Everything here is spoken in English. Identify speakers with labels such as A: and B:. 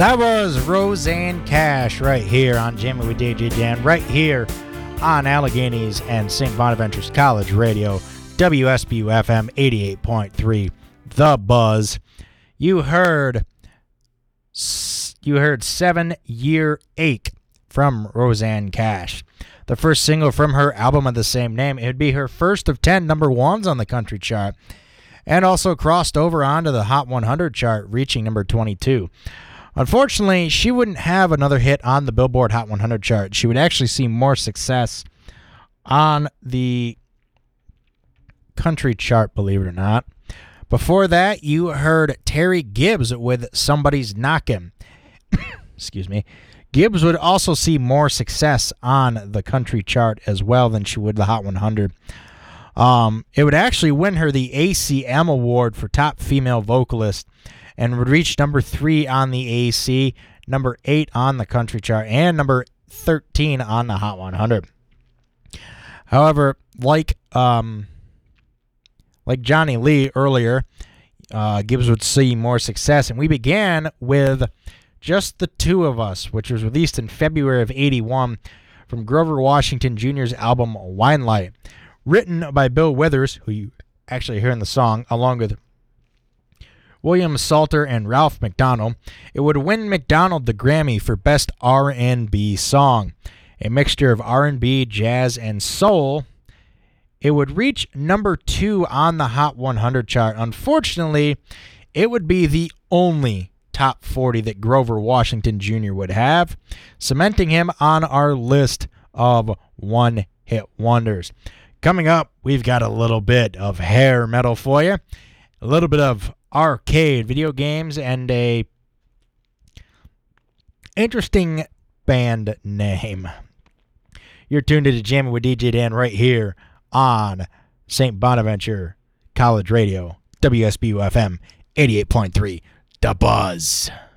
A: That was Rosanne Cash right here on Jamming with DJ Dan, right here on Alleghenies and St. Bonaventure's College Radio, WSBU FM 88.3, The Buzz. You heard 7 Year Ache from Rosanne Cash, the first single from her album of the same name. It would be her first of 10 number ones on the country chart, and also crossed over onto the Hot 100 chart, reaching number 22. Unfortunately, she wouldn't have another hit on the Billboard Hot 100 chart. She would actually see more success on the country chart, believe it or not. Before that, you heard Terry Gibbs with Somebody's Knockin'. Excuse me. Gibbs would also see more success on the country chart as well than she would the Hot 100. It would actually win her the ACM Award for Top Female Vocalist and would reach number 3 on the AC, number 8 on the country chart, and number 13 on the Hot 100. However, like Johnny Lee earlier, Gibbs would see more success, and we began with Just the Two of Us, which was released in February of 81 from Grover Washington Jr.'s album Wine Light, written by Bill Withers, who you actually hear in the song, along with William Salter and Ralph McDonald. It would win McDonald the Grammy for Best R&B Song, a mixture of R&B, jazz, and soul. It would reach number 2 on the Hot 100 chart. Unfortunately, it would be the only top 40 that Grover Washington Jr. would have, cementing him on our list of one-hit wonders. Coming up, we've got a little bit of hair metal for you, a little bit of arcade video games, and a interesting band name. You're tuned into Jamming with DJ Dan right here on St. Bonaventure College Radio, WSBU FM 88.3, The Buzz.